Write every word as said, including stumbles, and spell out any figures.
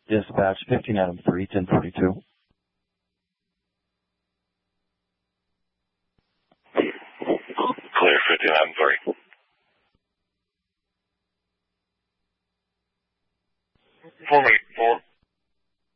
Dispatch fifteen Adam three, ten forty-two. Clear fifteen Adam three. Formally